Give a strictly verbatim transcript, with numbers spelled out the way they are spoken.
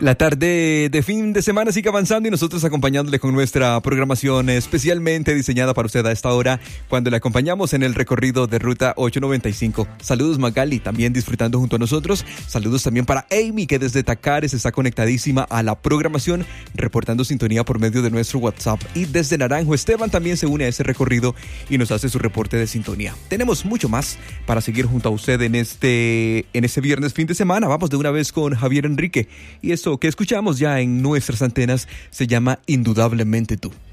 La tarde de fin de semana sigue avanzando y nosotros acompañándole con nuestra programación especialmente diseñada para usted a esta hora cuando le acompañamos en el recorrido de Ruta ochocientos noventa y cinco. Saludos Magali, también disfrutando junto a nosotros. Saludos también para Amy, que desde Tacares está conectadísima a la programación, reportando sintonía por medio de nuestro WhatsApp. Y desde Naranjo, Esteban también se une a ese recorrido y nos hace su reporte de sintonía. Tenemos mucho más para seguir junto a usted en este, en este viernes fin de semana. Vamos de una vez con Javier Enrique y esto que escuchamos ya en nuestras antenas se llama Indudablemente Tú.